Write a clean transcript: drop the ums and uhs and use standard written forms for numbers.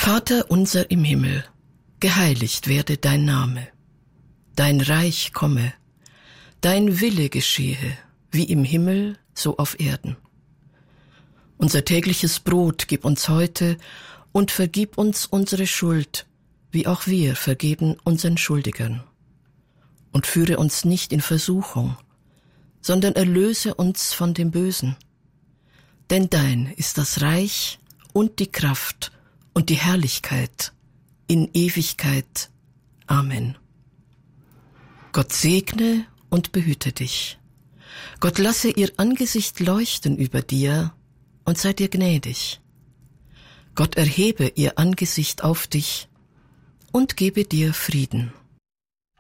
Vater unser im Himmel, geheiligt werde dein Name. Dein Reich komme, dein Wille geschehe, wie im Himmel, so auf Erden. Unser tägliches Brot gib uns heute und vergib uns unsere Schuld, wie auch wir vergeben unseren Schuldigern. Und führe uns nicht in Versuchung, sondern erlöse uns von dem Bösen. Denn dein ist das Reich und die Kraft und die Herrlichkeit in Ewigkeit. Amen. Gott segne und behüte dich. Gott lasse ihr Angesicht leuchten über dir und sei dir gnädig. Gott erhebe ihr Angesicht auf dich und gebe dir Frieden.